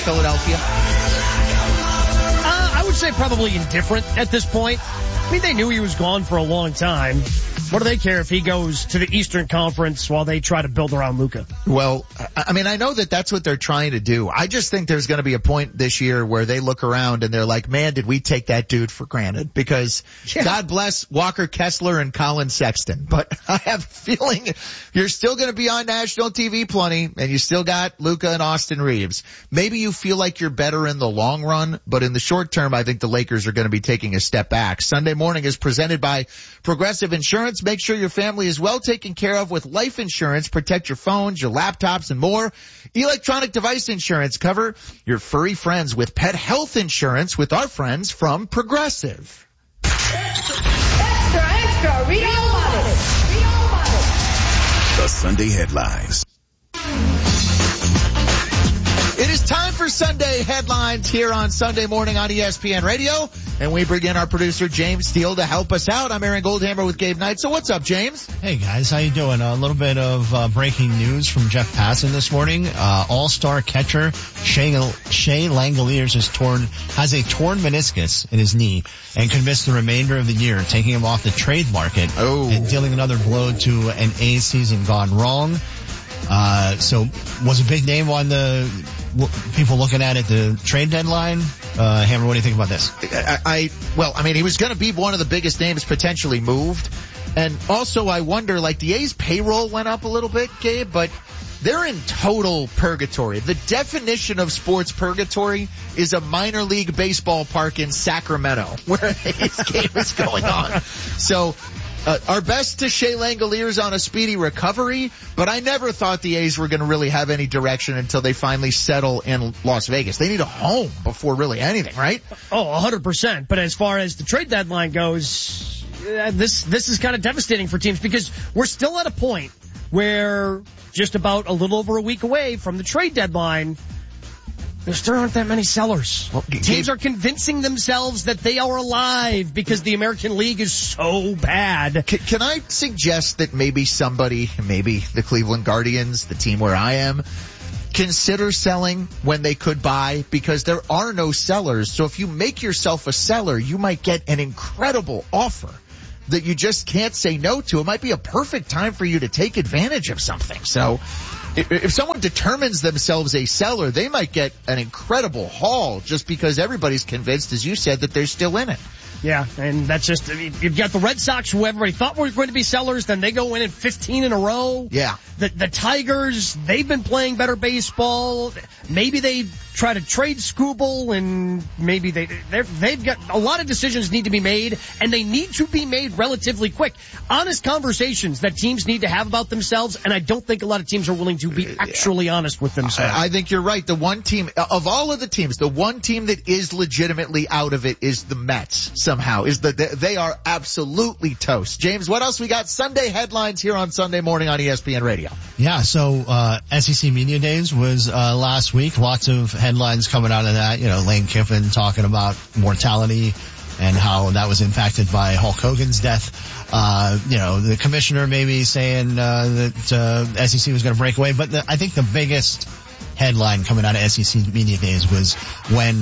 Philadelphia? I would say probably indifferent at this point. I mean, they knew he was gone for a long time. What do they care if he goes to the Eastern Conference while they try to build around Luka? Well, I mean, I know that that's what they're trying to do. I just think there's going to be a point this year where they look around and they're like, man, did we take that dude for granted? Because God bless Walker Kessler and Colin Sexton. But I have a feeling you're still going to be on national TV plenty, and you still got Luka and Austin Reeves. Maybe you feel like you're better in the long run, but in the short term, I think the Lakers are going to be taking a step back. Sunday Morning is presented by Progressive Insurance. Make sure your family is well taken care of with life insurance. Protect your phones, your laptops, and more. Electronic device insurance. Cover your furry friends with pet health insurance with our friends from Progressive. Extra, extra, read all about it. Read all about it. The Sunday headlines. It is time for Sunday headlines here on Sunday Morning on ESPN Radio. And we bring in our producer, James Steele, to help us out. I'm Aaron Goldhammer with Gabe Knight. So what's up, James? Hey, guys. How you doing? A little bit of breaking news from Jeff Passan this morning. All-star catcher Shea Langeliers has a torn meniscus in his knee and could miss the remainder of the year, taking him off the trade market and dealing another blow to an A's season gone wrong. So was a big name on the people looking at the trade deadline. Hammer, what do you think about this? Well, I mean, he was going to be one of the biggest names potentially moved. And also I wonder, like, the A's payroll went up a little bit, Gabe, but they're in total purgatory. The definition of sports purgatory is a minor league baseball park in Sacramento where an A's game is going on. So, our best to Shea Langeliers on a speedy recovery, but I never thought the A's were going to really have any direction until they finally settle in Las Vegas. They need a home before really anything, right? Oh, 100%. But as far as the trade deadline goes, this is kind of devastating for teams because we're still at a point where just about a little over a week away from the trade deadline, there still aren't that many sellers. Well, teams are convincing themselves that they are alive because the American League is so bad. Can I suggest that maybe the Cleveland Guardians, the team where I am, consider selling when they could buy because there are no sellers. So if you make yourself a seller, you might get an incredible offer that you just can't say no to. It might be a perfect time for you to take advantage of something. So if someone determines themselves a seller, they might get an incredible haul just because everybody's convinced, as you said, that they're still in it. Yeah, and that's just, I mean, you've got the Red Sox, who everybody thought were going to be sellers, then they go in at 15 in a row. Yeah. The Tigers, they've been playing better baseball. Maybe they try to trade Skubal, and maybe they've got a lot of decisions need to be made, and they need to be made relatively quick. Honest conversations that teams need to have about themselves, and I don't think a lot of teams are willing to be actually honest with themselves. I think you're right. The one team, of all of the teams, the one team that is legitimately out of it is the Mets. Somehow they are absolutely toast. James, what else we got? Sunday headlines here on Sunday Morning on ESPN Radio. Yeah, so SEC Media Days was last week. Lots of headlines coming out of that. You know, Lane Kiffin talking about mortality and how that was impacted by Hulk Hogan's death. You know, the commissioner maybe saying that SEC was going to break away. But I think the biggest headline coming out of SEC Media Days was when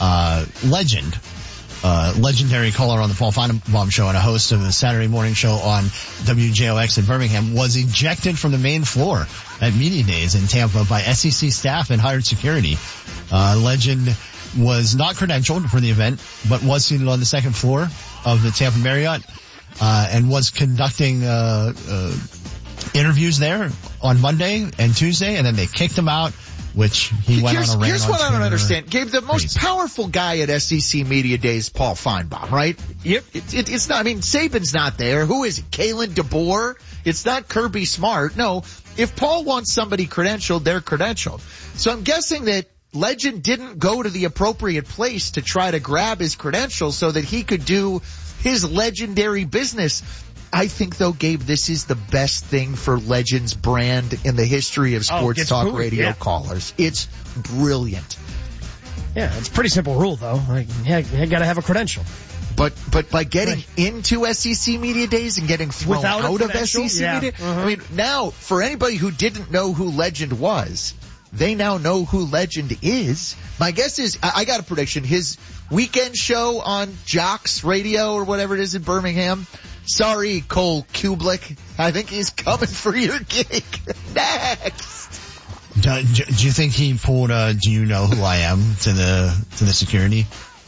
legendary caller on the Paul Feinbaum show and a host of the Saturday morning show on WJOX in Birmingham was ejected from the main floor at Media Days in Tampa by SEC staff and hired security. Legend was not credentialed for the event, but was seated on the second floor of the Tampa Marriott, and was conducting interviews there on Monday and Tuesday, and then they kicked him out, which he went on a rant. Here's what I don't understand. Gabe, the most powerful guy at SEC Media Days, Paul Feinbaum, right? Yep. It's not, I mean, Saban's not there. Who is it? Kalen DeBoer? It's not Kirby Smart. No. If Paul wants somebody credentialed, they're credentialed. So I'm guessing that Legend didn't go to the appropriate place to try to grab his credentials so that he could do his legendary business. I think, though, Gabe, this is the best thing for Legend's brand in the history of sports talk radio callers. It's brilliant. Yeah, it's a pretty simple rule, though. Like, you got to have a credential. But by getting into SEC Media Days and getting thrown out of SEC Media, I mean, now, for anybody who didn't know who Legend was, they now know who Legend is. My guess is, I got a prediction, his weekend show on Jocks Radio or whatever it is in Birmingham. Sorry, Cole Kublik. I think he's coming for your gig next. Do you think he pulled do you know who I am to the security?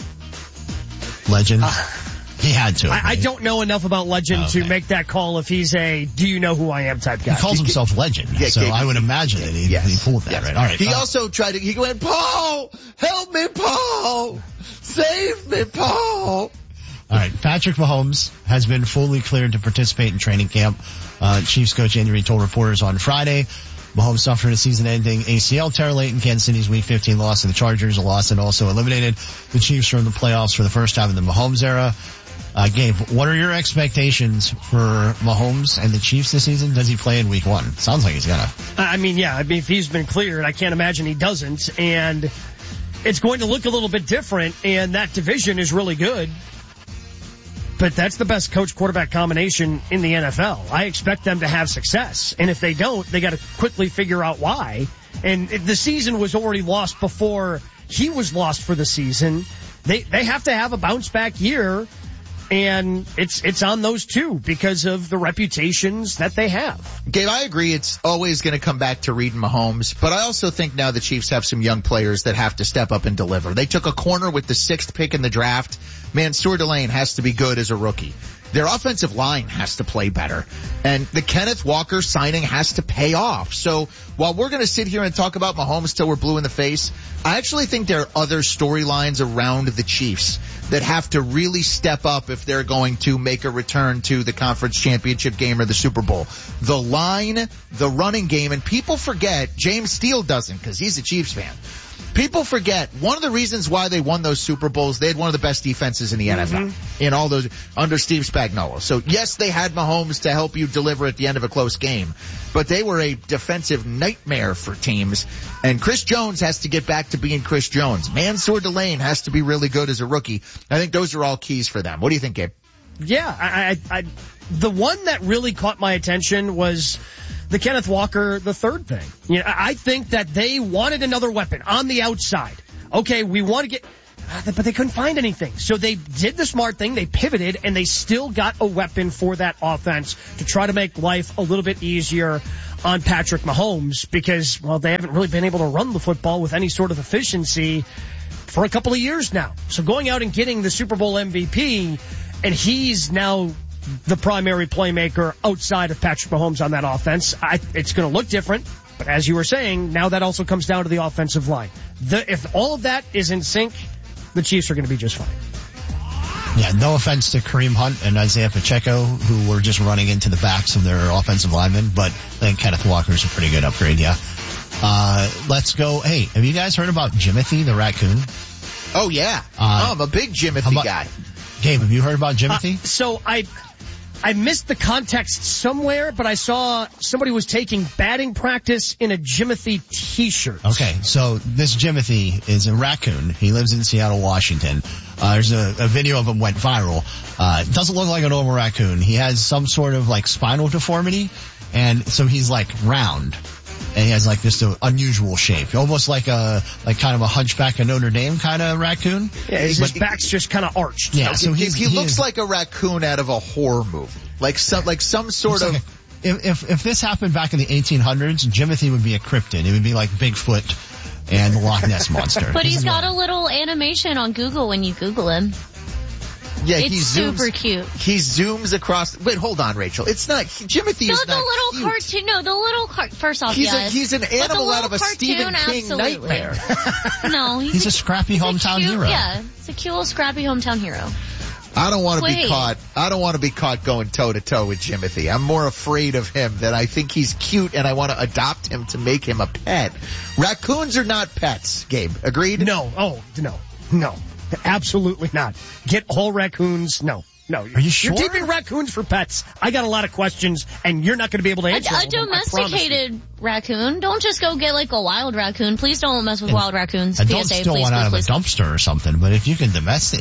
Legend? He had to. I don't know enough about Legend to make that call if he's a do you know who I am type guy. He calls himself Legend, so I would imagine that he pulled that, right? All right. He also tried he went, Paul! Help me, Paul! Save me, Paul! All right, Patrick Mahomes has been fully cleared to participate in training camp. Chiefs coach Andy Reid told reporters on Friday Mahomes suffered a season-ending ACL tear late in Kansas City's Week 15 loss to the Chargers, a loss that also eliminated the Chiefs from the playoffs for the first time in the Mahomes era. Gabe, what are your expectations for Mahomes and the Chiefs this season? Does he play in Week 1? Sounds like he's gonna. If he's been cleared, I can't imagine he doesn't, and it's going to look a little bit different, and that division is really good. But that's the best coach-quarterback combination in the NFL. I expect them to have success. And if they don't, they got to quickly figure out why. And the season was already lost before he was lost for the season. They have to have a bounce-back year. And it's on those two because of the reputations that they have. Gabe, I agree it's always going to come back to Reid and Mahomes, but I also think now the Chiefs have some young players that have to step up and deliver. They took a corner with the 6th pick in the draft. Mansour Delane has to be good as a rookie. Their offensive line has to play better. And the Kenneth Walker signing has to pay off. So while we're going to sit here and talk about Mahomes till we're blue in the face, I actually think there are other storylines around the Chiefs that have to really step up if they're going to make a return to the conference championship game or the Super Bowl. The line, the running game, and people forget, James Steele doesn't because he's a Chiefs fan. People forget one of the reasons why they won those Super Bowls, they had one of the best defenses in the NFL in all those under Steve Spagnuolo. So yes, they had Mahomes to help you deliver at the end of a close game, but they were a defensive nightmare for teams. And Chris Jones has to get back to being Chris Jones. Mansour Delane has to be really good as a rookie. I think those are all keys for them. What do you think, Gabe? Yeah, I the one that really caught my attention was the Kenneth Walker III thing. You know, I think that they wanted another weapon on the outside. Okay, we want to get, but they couldn't find anything. So they did the smart thing. They pivoted and they still got a weapon for that offense to try to make life a little bit easier on Patrick Mahomes because, well, they haven't really been able to run the football with any sort of efficiency for a couple of years now. So going out and getting the Super Bowl MVP, and he's now the primary playmaker outside of Patrick Mahomes on that offense. It's going to look different, but as you were saying, now that also comes down to the offensive line. If all of that is in sync, the Chiefs are going to be just fine. Yeah, no offense to Kareem Hunt and Isaiah Pacheco, who were just running into the backs of their offensive linemen, but I think Kenneth Walker's a pretty good upgrade, yeah. Let's go. Hey, have you guys heard about Jimothy the raccoon? Oh, yeah. I'm a big Jimothy guy. Gabe, have you heard about Jimothy? So I missed the context somewhere, but I saw somebody was taking batting practice in a Jimothy t-shirt. Okay, so this Jimothy is a raccoon. He lives in Seattle, Washington. There's a video of him went viral. It doesn't look like a normal raccoon. He has some sort of like spinal deformity, and so he's like round. And he has like this unusual shape, almost like kind of a Hunchback of Notre Dame kind of raccoon. Yeah, his back's just kind of arched. Yeah, so he looks like a raccoon out of a horror movie, like some sort of. If this happened back in the 1800s, Jimothy would be a cryptid. It would be like Bigfoot and the Loch Ness monster. But he's got a little animation on Google when you Google him. Yeah, it's super cute. He zooms across. Wait, hold on, Rachel. It's not Jimothy. No, is not the little cute. cartoon. No, the little First off, he's an animal out of a cartoon, Stephen King absolutely. nightmare. No, he's a scrappy hometown hero. Yeah, it's a cute, scrappy hometown hero. I don't want to be caught. I don't want to be caught going toe to toe with Jimothy. I'm more afraid of him than I think he's cute, and I want to adopt him to make him a pet. Raccoons are not pets, Gabe. Agreed? No. Oh, no. Absolutely not. Get all raccoons. No. Are you sure? You're keeping raccoons for pets. I got a lot of questions, and you're not going to be able to answer a domesticated raccoon. Don't just go get like a wild raccoon. Please don't mess with wild raccoons. I don't steal one out of a dumpster or something, but if you have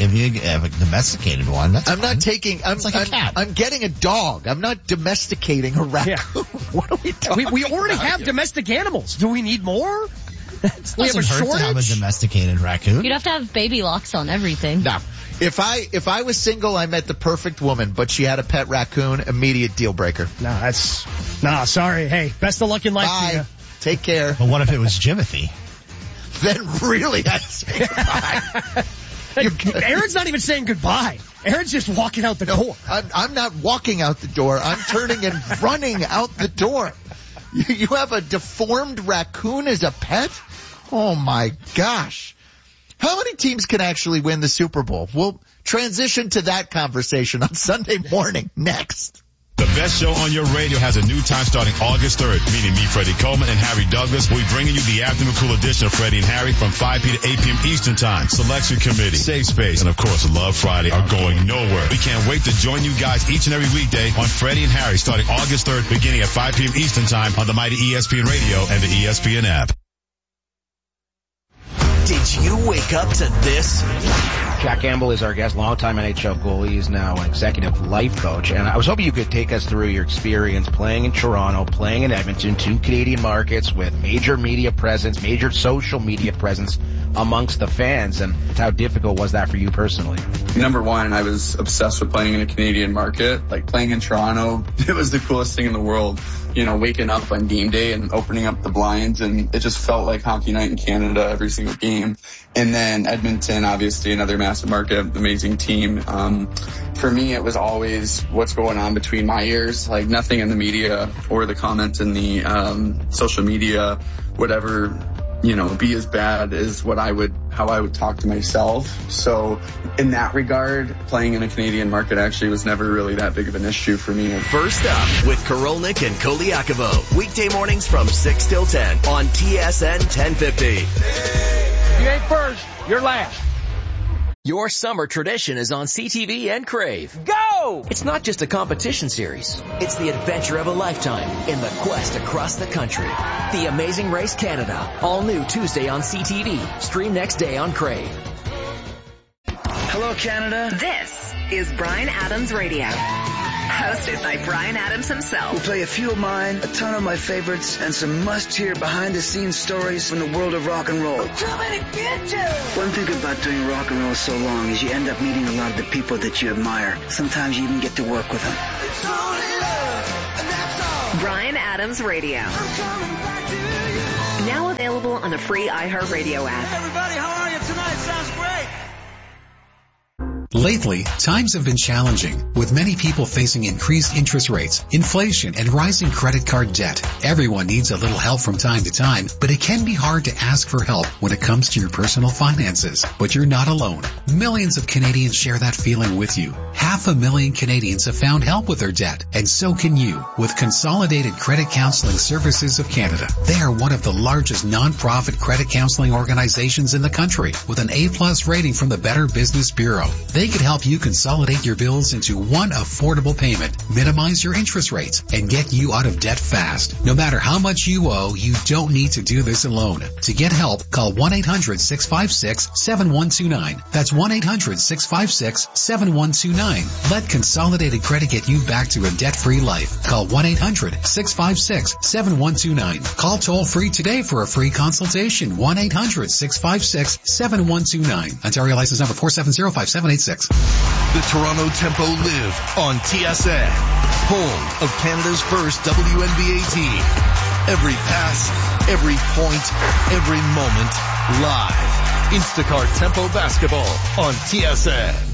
a domesticated one, that's fine. It's like a cat. I'm getting a dog. I'm not domesticating a raccoon. Yeah. What are we talking We already have domestic animals. Do we need more? We have a Doesn't hurt to have a shortage. domesticated raccoon. You'd have to have baby locks on everything. No. If I was single, I met the perfect woman, but she had a pet raccoon, immediate deal breaker. Sorry. Hey, best of luck in life to you. Bye. Take care. But what if it was Jimothy? Then really, I'd say goodbye. Aaron's not even saying goodbye. Aaron's just walking out the door. I'm not walking out the door. I'm turning and running out the door. You have a deformed raccoon as a pet? Oh my gosh. How many teams can actually win the Super Bowl? We'll transition to that conversation on Sunday morning next. The best show on your radio has a new time starting August 3rd, meaning me, Freddie Coleman, and Harry Douglas will be bringing you the afternoon cool edition of Freddie and Harry from 5 p. to 8 p.m. Eastern Time. Selection Committee, Safe Space, and of course Love Friday are going nowhere. We can't wait to join you guys each and every weekday on Freddie and Harry starting August 3rd, beginning at 5 p.m. Eastern Time on the mighty ESPN Radio and the ESPN app. Did you wake up to this? Jack Campbell is our guest, longtime NHL goalie. He's now an executive life coach. And I was hoping you could take us through your experience playing in Toronto, playing in Edmonton, 2 Canadian markets with major media presence, major social media presence amongst the fans. And how difficult was that for you personally? Number one, I was obsessed with playing in a Canadian market. Like playing in Toronto, it was the coolest thing in the world. You know, waking up on game day and opening up the blinds, and it just felt like hockey night in Canada every single game. And then Edmonton, obviously another massive market, amazing team. For me, it was always what's going on between my ears, like nothing in the media or the comments in the social media, whatever, you know, be as bad as how I would talk to myself. So in that regard, playing in a Canadian market actually was never really that big of an issue for me. First up with Korolnik and Koliakovo. Weekday mornings from 6 till 10 on TSN 1050. You ain't first, you're last. Your summer tradition is on CTV and Crave. Go! It's not just a competition series. It's the adventure of a lifetime in the quest across the country. The Amazing Race Canada. All new Tuesday on CTV. Stream next day on Crave. Hello, Canada. This is Bryan Adams Radio. Hosted by Bryan Adams himself. We'll play a few of mine, a ton of my favorites, and some must-hear behind-the-scenes stories from the world of rock and roll. I'm coming to get you! One thing about doing rock and roll so long is you end up meeting a lot of the people that you admire. Sometimes you even get to work with them. It's only love, and that's all. Bryan Adams Radio. I'm coming back to you. Now available on the free iHeartRadio app. Hey everybody, how are you tonight? Sounds great. Lately, times have been challenging, with many people facing increased interest rates, inflation, and rising credit card debt. Everyone needs a little help from time to time, but it can be hard to ask for help when it comes to your personal finances. But you're not alone. Millions of Canadians share that feeling with you. 500,000 Canadians have found help with their debt, and so can you with Consolidated Credit Counseling Services of Canada. They are one of the largest non-profit credit counseling organizations in the country, with an A+ rating from the Better Business Bureau. They can help you consolidate your bills into one affordable payment, minimize your interest rates, and get you out of debt fast. No matter how much you owe, you don't need to do this alone. To get help, call 1-800-656-7129. That's 1-800-656-7129. Let Consolidated Credit get you back to a debt-free life. Call 1-800-656-7129. Call toll-free today for a free consultation. 1-800-656-7129. Ontario license number 4705786. The Toronto Tempo live on TSN, home of Canada's first WNBA team. Every pass, every point, every moment, live. Instacart Tempo Basketball on TSN.